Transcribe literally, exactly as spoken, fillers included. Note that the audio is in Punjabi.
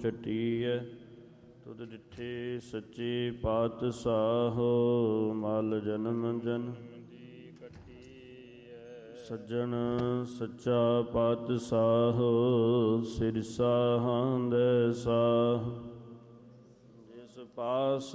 ਚਟੀਐ। ਤੁਧ ਡਿਠੇ ਸੱਚੇ ਪਾਤਸ਼ਾਹ, ਮਲ ਜਨਮ ਜਨਮ ਦੀ ਕੱਟੀਐ। ਸੱਜਣ ਸੱਚਾ ਪਾਤਸ਼ਾਹ, ਸਿਰ ਸਾਹਾਂ ਦੇ ਸਾਹ। ਜਿਸ ਪਾਸ